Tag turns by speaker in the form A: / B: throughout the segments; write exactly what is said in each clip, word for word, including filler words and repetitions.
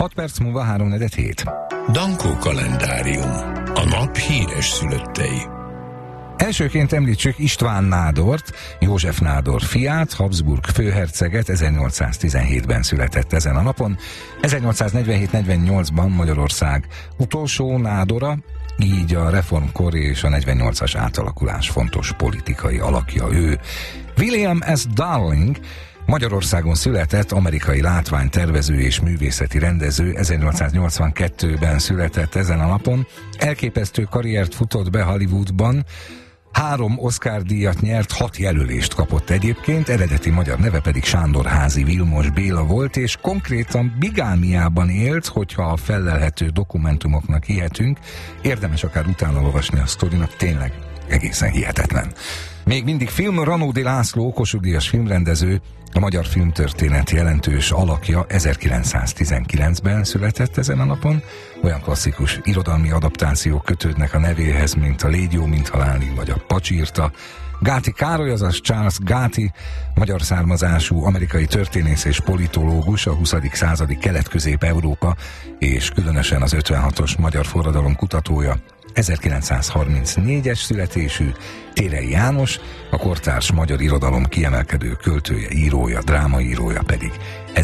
A: hat perc múlva háromnegyed hét.
B: Dankó kalendárium. A nap híres szülöttei.
A: Elsőként említsük István Nádort, József Nádor fiát, Habsburg főherceget, ezernyolcszáztizenhétben született ezen a napon. ezernyolcszáznegyvenhét negyvennyolcban Magyarország utolsó nádora, így a reformkor és a negyvennyolcas átalakulás fontos politikai alakja ő. William S. Darling Magyarországon született, amerikai látványtervező és művészeti rendező, ezernyolcszáznyolcvankettőben született ezen a napon. Elképesztő karriert futott be Hollywoodban, három Oscar-díjat nyert, hat jelölést kapott egyébként, eredeti magyar neve pedig Sándorházy Vilmos Béla volt, és konkrétan bigámiában élt, hogyha a fellelhető dokumentumoknak hihetünk. Érdemes akár utána olvasni a sztorinak, tényleg egészen hihetetlen. Még mindig film, Ranódi László, Kossuth Díjas filmrendező, a magyar filmtörténet jelentős alakja, ezerkilencszáztizenkilencben született ezen a napon. Olyan klasszikus irodalmi adaptációk kötődnek a nevéhez, mint a Légy jó, mint halálni, vagy a Pacsirta. Gáti Károly, azaz Charles Gáti, magyar származású amerikai történész és politológus, a huszadik századi Kelet-Közép-Európa és különösen az ötvenhatos magyar forradalom kutatója. ezerkilencszázharmincnégyes születésű, Térei János, a kortárs magyar irodalom kiemelkedő költője, írója, drámaírója pedig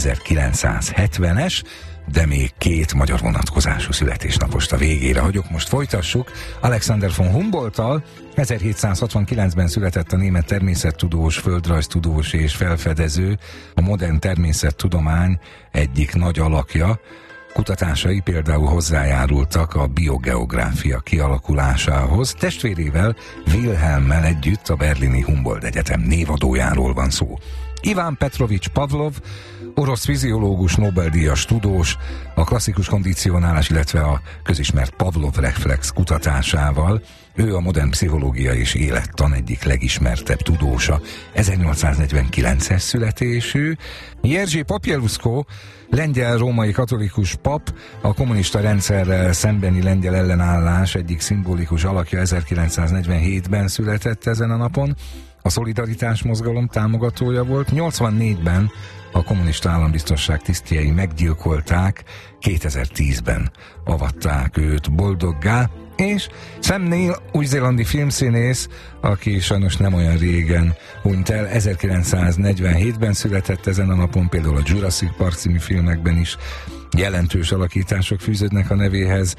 A: ezerkilencszázhetvenes, de még két magyar vonatkozású születésnapost a végére hagyok. Most folytassuk Alexander von Humboldttal. ezerhétszázhatvankilencben született a német természettudós, földrajztudós és felfedező, a modern természettudomány egyik nagy alakja. Kutatásai például hozzájárultak a biogeográfia kialakulásához. Testvérével, Wilhelmmel együtt a berlini Humboldt Egyetem névadójáról van szó. Iván Petrovics Pavlov, orosz fiziológus, Nobel-díjas tudós, a klasszikus kondicionálás, illetve a közismert Pavlov-reflex kutatásával. Ő a modern pszichológia és élettan egyik legismertebb tudósa, ezernyolcszáznegyvenkilences születésű. Jerzy Popieluszko, lengyel-római katolikus pap, a kommunista rendszerrel szembeni lengyel ellenállás egyik szimbolikus alakja, ezerkilencszáznegyvenhétben született ezen a napon. A szolidaritás mozgalom támogatója volt. nyolcvannégyben a kommunista állambiztosság tisztjei meggyilkolták, kétezer-tízben avatták őt boldoggá, és Sam Neill, új-zélandi filmszínész, aki sajnos nem olyan régen hunyt el, ezerkilencszáznegyvenhétben született ezen a napon, például a Jurassic Park című filmekben is jelentős alakítások fűződnek a nevéhez.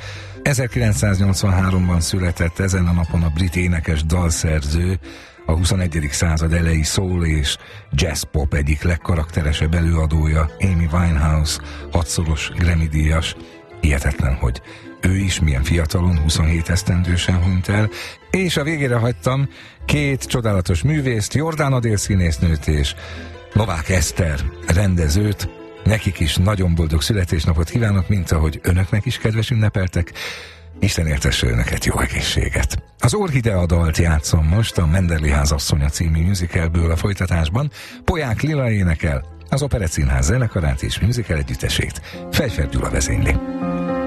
A: ezerkilencszáznyolcvanháromban született ezen a napon a brit énekes dalszerző, a huszonegyedik század elejé soul és jazz pop egyik legkarakteresebb előadója, Amy Winehouse, hatszoros Grammy-díjas. Hihetetlen, hogy ő is milyen fiatalon, huszonhét esztendősen hunyt el, és a végére hagytam két csodálatos művészt, Jordán Adél színésznőt és Novák Eszter rendezőt. Nekik is nagyon boldog születésnapot kívánok, mint ahogy önöknek is, kedves ünnepeltek. Isten értesse önöket, jó egészséget! Az Orchidea dalt játszom most a Menderli házasszonya című musicalből a folytatásban. Poják Lila énekel, az Operett Színház zenekarát és musical együttesét Fejfer Gyula vezényli.